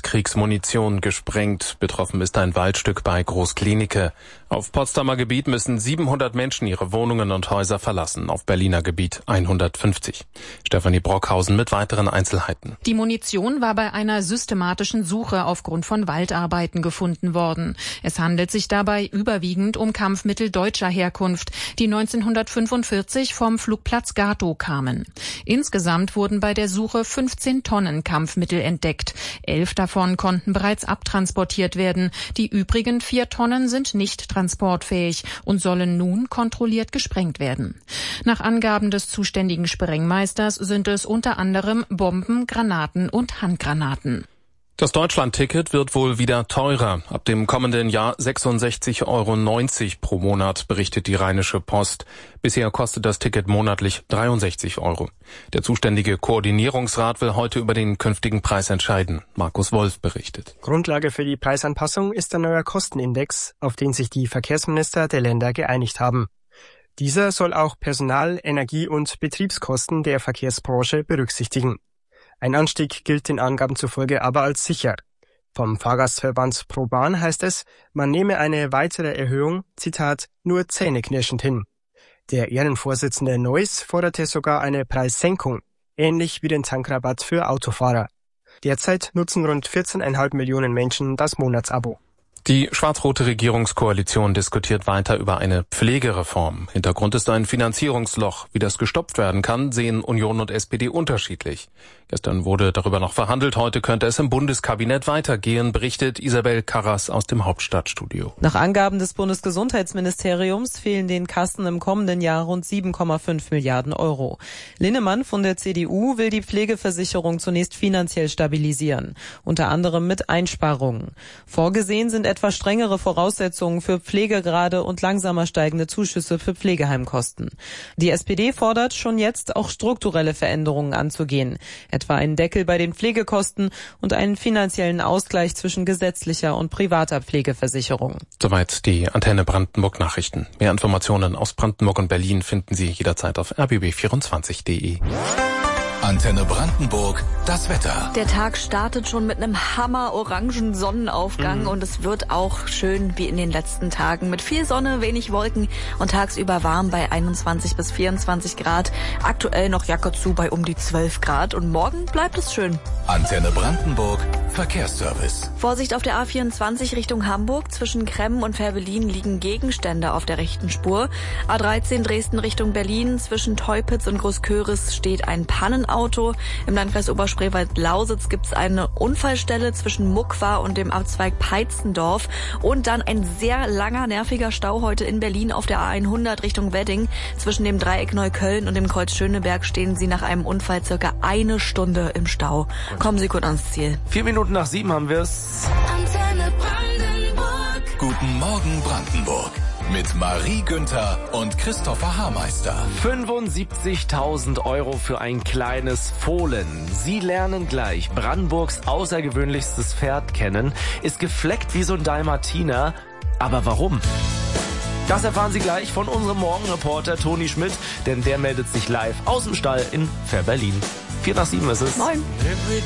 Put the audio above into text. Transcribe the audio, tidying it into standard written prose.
Kriegsmunition gesprengt. Betroffen ist ein Waldstück bei Großklinike. Auf Potsdamer Gebiet müssen 700 Menschen ihre Wohnungen und Häuser verlassen. Auf Berliner Gebiet 150. Stefanie Brockhausen mit weiteren Einzelheiten. Die Munition war bei einer systematischen Suche aufgrund von Waldarbeiten gefunden worden. Es handelt sich dabei überwiegend um Kampfmittel deutscher Herkunft, die 1945 vom Flugplatz Gatow kamen. Insgesamt wurden bei der Suche 15 Tonnen Kampfmittel entdeckt. 11 davon konnten bereits abtransportiert werden. Die übrigen 4 Tonnen sind nicht transportfähig und sollen nun kontrolliert gesprengt werden. Nach Angaben des zuständigen Sprengmeisters sind es unter anderem Bomben, Granaten und Handgranaten. Das Deutschland-Ticket wird wohl wieder teurer. Ab dem kommenden Jahr 66,90 € pro Monat, berichtet die Rheinische Post. Bisher kostet das Ticket monatlich 63 €. Der zuständige Koordinierungsrat will heute über den künftigen Preis entscheiden. Markus Wolf berichtet. Grundlage für die Preisanpassung ist der neue Kostenindex, auf den sich die Verkehrsminister der Länder geeinigt haben. Dieser soll auch Personal-, Energie- und Betriebskosten der Verkehrsbranche berücksichtigen. Ein Anstieg gilt den Angaben zufolge aber als sicher. Vom Fahrgastverband ProBahn heißt es, man nehme eine weitere Erhöhung, Zitat, nur zähneknirschend hin. Der Ehrenvorsitzende Neuss forderte sogar eine Preissenkung, ähnlich wie den Tankrabatt für Autofahrer. Derzeit nutzen rund 14,5 Millionen Menschen das Monatsabo. Die schwarz-rote Regierungskoalition diskutiert weiter über eine Pflegereform. Hintergrund ist ein Finanzierungsloch. Wie das gestopft werden kann, sehen Union und SPD unterschiedlich. Gestern wurde darüber noch verhandelt. Heute könnte es im Bundeskabinett weitergehen, berichtet Isabel Karras aus dem Hauptstadtstudio. Nach Angaben des Bundesgesundheitsministeriums fehlen den Kassen im kommenden Jahr rund 7,5 Milliarden €. Linnemann von der CDU will die Pflegeversicherung zunächst finanziell stabilisieren, unter anderem mit Einsparungen. Vorgesehen sind etwa strengere Voraussetzungen für Pflegegrade und langsamer steigende Zuschüsse für Pflegeheimkosten. Die SPD fordert schon jetzt auch strukturelle Veränderungen anzugehen, etwa einen Deckel bei den Pflegekosten und einen finanziellen Ausgleich zwischen gesetzlicher und privater Pflegeversicherung. Soweit die Antenne Brandenburg Nachrichten. Mehr Informationen aus Brandenburg und Berlin finden Sie jederzeit auf rbb24.de. Antenne Brandenburg, das Wetter. Der Tag startet schon mit einem hammer-orangen Sonnenaufgang und es wird auch schön wie in den letzten Tagen mit viel Sonne, wenig Wolken und tagsüber warm bei 21 bis 24 Grad. Aktuell noch Jacke zu bei um die 12 Grad und morgen bleibt es schön. Antenne Brandenburg, Verkehrsservice. Vorsicht auf der A24 Richtung Hamburg. Zwischen Kremmen und Fährvelin liegen Gegenstände auf der rechten Spur. A13 Dresden Richtung Berlin. Zwischen Teupitz und Großköris steht ein Pannenauto. Im Landkreis Oberspreewald-Lausitz gibt es eine Unfallstelle zwischen Muckwa und dem Abzweig Peitzendorf. Und dann ein sehr langer, nerviger Stau heute in Berlin auf der A100 Richtung Wedding. Zwischen dem Dreieck Neukölln und dem Kreuz Schöneberg stehen Sie nach einem Unfall circa 1 Stunde im Stau. Kommen Sie gut ans Ziel. 4 Minuten nach 7 haben wir es. Antenne Brandenburg. Guten Morgen Brandenburg. Mit Marie Günther und Christopher Haarmeister. 75.000 € für ein kleines Fohlen. Sie lernen gleich Brandenburgs außergewöhnlichstes Pferd kennen. Ist gefleckt wie so ein Dalmatiner. Aber warum? Das erfahren Sie gleich von unserem Morgenreporter Toni Schmidt, denn der meldet sich live aus dem Stall in Fährberlin. 4 nach 7 ist es. Moin. Every